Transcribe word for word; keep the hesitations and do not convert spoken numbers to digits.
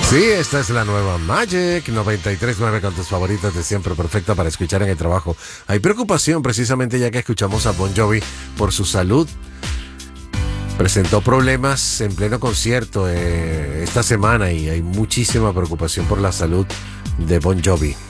Sí, esta es la nueva Magic noventa y tres punto nueve con tus favoritas de siempre, perfecta para escuchar en el trabajo. Hay preocupación precisamente ya que escuchamos a Bon Jovi por su salud. Presentó problemas en pleno concierto eh, esta semana y hay muchísima preocupación por la salud de Bon Jovi.